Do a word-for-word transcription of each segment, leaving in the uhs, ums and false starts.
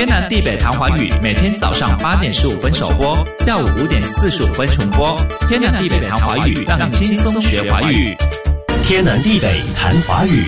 天南地北谈华语，每天早上八点十五分首播，下午五点四十五分重播。天南地北谈华语，让你轻松学华语。 天南地北谈华语。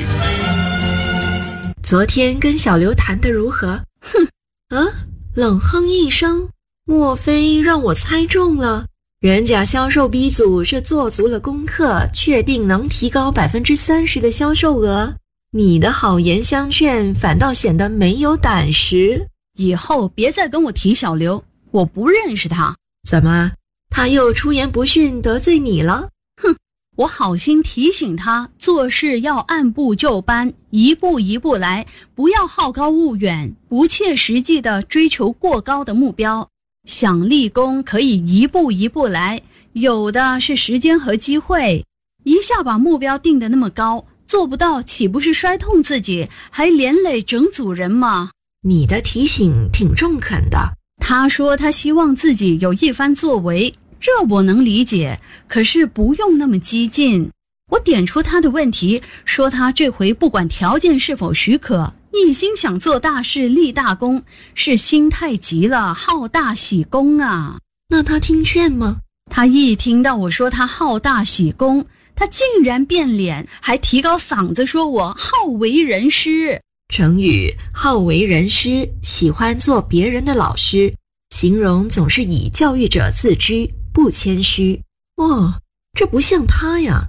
昨天跟小刘谈得如何？哼，啊，冷哼一声，莫非让我猜中了？人家销售 B 组是做足了功课，确定能提高 百分之三十 的销售额。你的好言相劝，反倒显得没有胆识。 以后别再跟我提小刘，我不认识他。 怎么，他又出言不逊得罪你了？ 哼，我好心提醒他，做事要按部就班，一步一步来，不要好高骛远，不切实际地追求过高的目标。想立功可以一步一步来，有的是时间和机会。一下把目标定得那么高，做不到岂不是摔痛自己，还连累整组人吗？ 你的提醒挺中肯的。 他说他希望自己有一番作为，这我能理解，可是不用那么激进。我点出他的问题，说他这回不管条件是否许可，一心想做大事立大功，是心太急了，好大喜功啊。 那他听劝吗？ 他一听到我说他好大喜功，他竟然变脸，还提高嗓子说我好为人师。 成语好为人师，喜欢做别人的老师，形容总是以教育者自居，不谦虚。哦，这不像他呀。